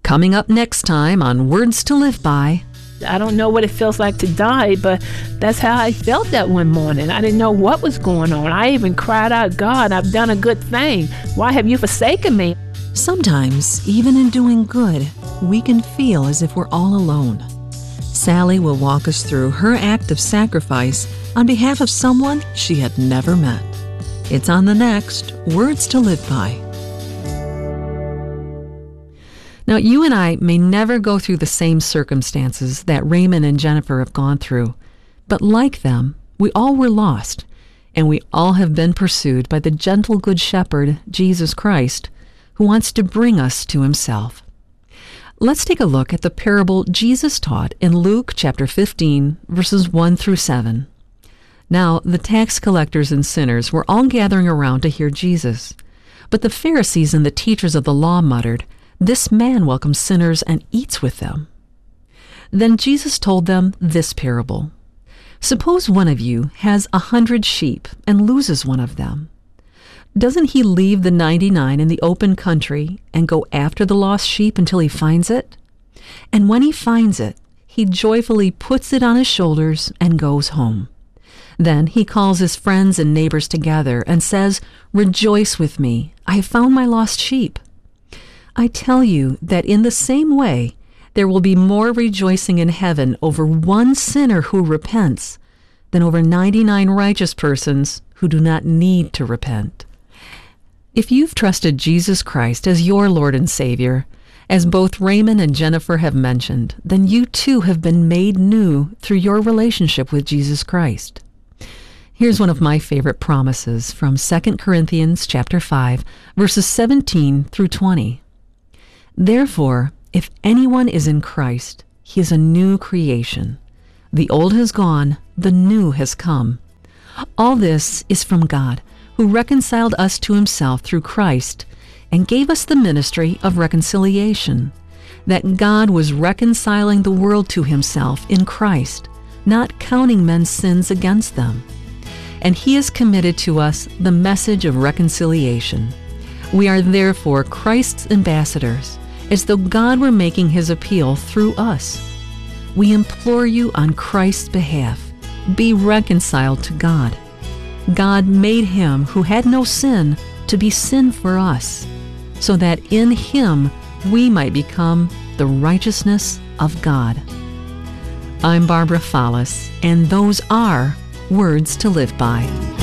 Coming up next time on Words to Live By. I don't know what it feels like to die, but that's how I felt that one morning. I didn't know what was going on. I even cried out, God, I've done a good thing. Why have you forsaken me? Sometimes, even in doing good, we can feel as if we're all alone. Sally will walk us through her act of sacrifice on behalf of someone she had never met. It's on the next Words to Live By. Now, you and I may never go through the same circumstances that Raymond and Jennifer have gone through, but like them, we all were lost, and we all have been pursued by the gentle Good Shepherd, Jesus Christ, who wants to bring us to himself. Let's take a look at the parable Jesus taught in Luke chapter 15, verses 1 through 7. Now, the tax collectors and sinners were all gathering around to hear Jesus, but the Pharisees and the teachers of the law muttered, "This man welcomes sinners and eats with them." Then Jesus told them this parable. Suppose one of you has 100 sheep and loses one of them. Doesn't he leave the 99 in the open country and go after the lost sheep until he finds it? And when he finds it, he joyfully puts it on his shoulders and goes home. Then he calls his friends and neighbors together and says, "Rejoice with me, I have found my lost sheep." I tell you that in the same way, there will be more rejoicing in heaven over one sinner who repents than over 99 righteous persons who do not need to repent. If you've trusted Jesus Christ as your Lord and Savior, as both Raymond and Jennifer have mentioned, then you too have been made new through your relationship with Jesus Christ. Here's one of my favorite promises from 2 Corinthians chapter 5, verses 17 through 20. Therefore, if anyone is in Christ, he is a new creation. The old has gone, the new has come. All this is from God, who reconciled us to himself through Christ and gave us the ministry of reconciliation, that God was reconciling the world to himself in Christ, not counting men's sins against them. And he has committed to us the message of reconciliation. We are therefore Christ's ambassadors, as though God were making his appeal through us. We implore you on Christ's behalf, be reconciled to God. God made him who had no sin to be sin for us, so that in him we might become the righteousness of God. I'm Barbara Follis, and those are Words to Live By.